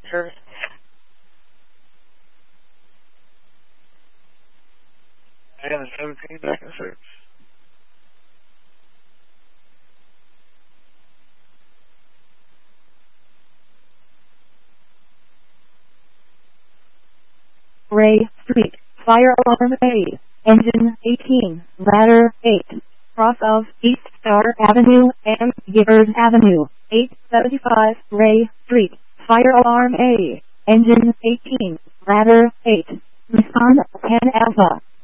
Service. And 17 back in service. Ray Street, Fire Alarm A, Engine 18, Ladder 8, cross of East Star Avenue and Givers Avenue, 875 Ray Street, Fire Alarm A, Engine 18, Ladder 8, Nissan 10 Alpha.